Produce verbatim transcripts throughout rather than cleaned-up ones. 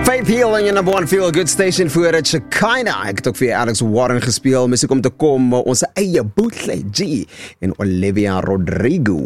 Faith Hill on your number one feel good station voor het Shekinah. Ek het ook vir Alex Warren gespeel. Musiek om te kom, ons eie Bootleg G en Olivia Rodrigo.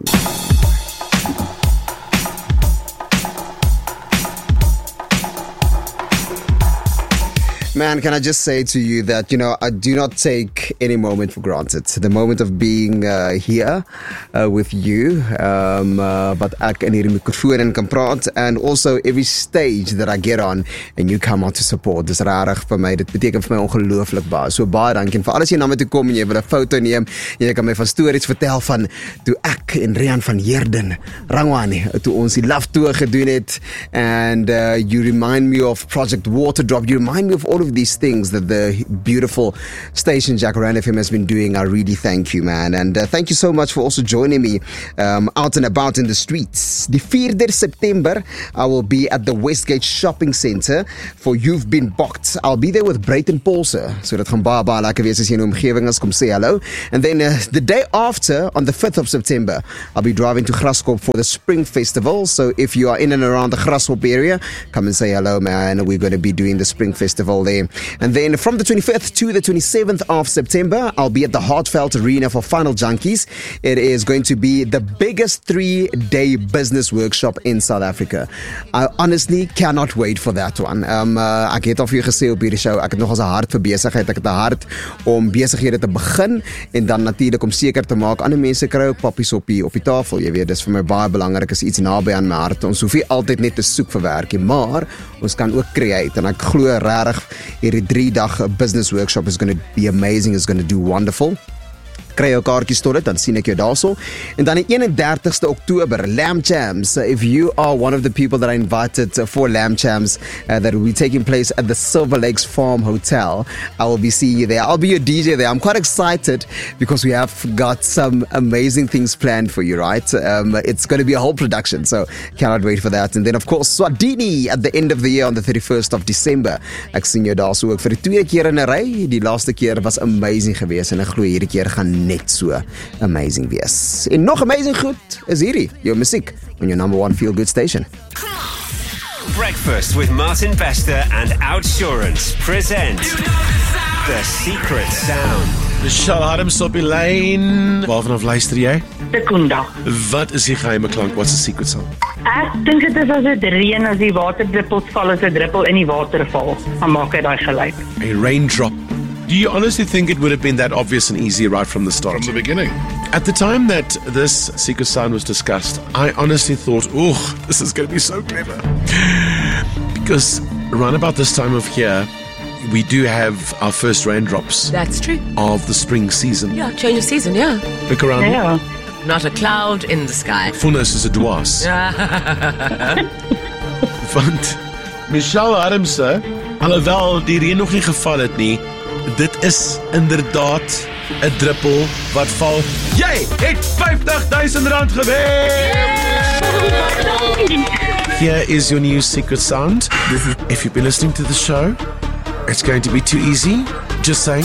Man, can I just say to you that, you know, I do not take any moment for granted. The moment of being uh, here uh, with you, um, uh, but ek in hierdie microfoon en kan praat, and also every stage that I get on and you come out to support. Dis rarig vir my, dit beteken vir my ongelooflik baie. So baie dankie. En vir alles jy na my toe kom en jy wil 'n foto neem, en jy kan my van stories vertel van toe ek en Rian van Heerden, Rangwani, toe ons die love tour gedoen het, and uh, you remind me of Project Waterdrop, you remind me of all of these things that the beautiful station Jacaranda F M has been doing. I really thank you, man, and uh, thank you so much for also joining me um, out and about in the streets. Die vierde September, I will be at the Westgate Shopping Centre for You've Been Booked. I'll be there with Brayton Paulse, so dat gaan baie baie lekker wees as jy in die omgewing is, kom say hello. And then uh, the day after, on the fifth of September, I'll be driving to Graskop for the Spring Festival. So if you are in and around the Graskop area, come and say hello, man. We're going to be doing the Spring Festival there. And then from the twenty-fifth to the twenty-seventh of September, I'll be at the Hartfeld Arena for Final Junkies. It is going to be the biggest three-day business workshop in South Africa. I honestly cannot wait for that one. Um, uh, ek het al vir jou gesê op hierdie show, ek het nog as 'n hart vir besigheid, ek het 'n hart om besighede te begin, en dan natuurlik om seker te maak, ander mense kry ook pappies op die, op die tafel, jy weet, dis vir my baie belangrik, is iets naby aan my hart. Ons hoef nie altyd net te soek vir werk, maar ons kan ook create, en ek glo regtig hierdie drie dag business workshop is going to be amazing, is going to do wonderful. Kry jou kaartjies tot dit, dan sien ek jou daarso. En dan die eenendertigste Oktober, Lamb Jams. So if you are one of the people that I invited for Lamb Jams uh, that will be taking place at the Silver Lakes Farm Hotel, I will be seeing you there. I'll be your D J there. I'm quite excited because we have got some amazing things planned for you, right? Um, it's going to be a whole production, so cannot wait for that. And then of course, Swadini at the end of the year on the thirty-first of December. Ek sien jou daarso ook vir die tweede keer in 'n ry. Die laaste keer was amazing geweest en ek glo hierdie keer gaan net so amazing wees. En nog amazing goed is hierdie, jou musiek on your number one feel good station. Breakfast with Martin Bester and Outsurance present The Secret Sound. Michelle Adams op die lyn. Waarvan af luister jy? Sekunda. Wat is die geheime klank? What's the secret sound? Ek dink dit is as dit reën, as die waterdruppels val, as 'n druppel in die water val, dan maak hy daai geluid. A raindrop. Do you honestly think it would have been that obvious and easy right from the start? From the beginning. At the time that this secret sound was discussed, I honestly thought, oh, this is going to be so clever. Because around about this time of year, we do have our first raindrops. That's true. Of the spring season. Yeah, change of season, yeah. Look around. Ja. Not a cloud in the sky. Fulness is a dwaas. Want Michelle Adamse, alhoewel die reën nog nie geval het nie, dit is inderdaad 'n druppel wat val. Jy het vyftig duisend rand gewen! Here is your new secret sound. If you've been listening to the show, it's going to be too easy. Just saying.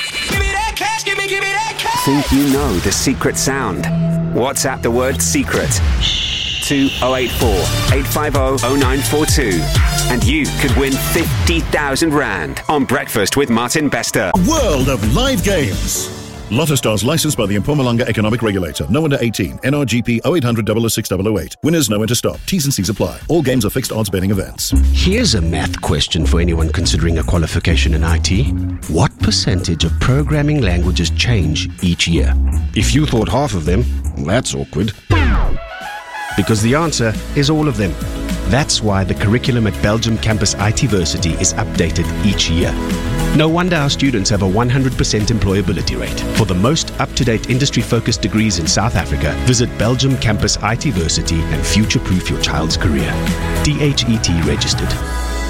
Think you know the secret sound? WhatsApp the word secret to oh eight four, eight five oh, oh nine four two and you could win fifty thousand rand on Breakfast with Martin Bester. A world of live games. Lotto Stars licensed by the Mpumalanga Economic Regulator. No under eighteen. N R G P oh eight hundred, oh oh six oh oh eight. Winners know when to stop. T's and C's apply. All games are fixed odds betting events. Here's a math question for anyone considering a qualification in I T. What percentage of programming languages change each year? If you thought half of them, that's awkward. Because the answer is all of them. That's why the curriculum at Belgium Campus ITversity is updated each year. No wonder our students have a one hundred percent employability rate. For the most up-to-date industry-focused degrees in South Africa, visit Belgium Campus ITversity and future-proof your child's career. D H E T registered.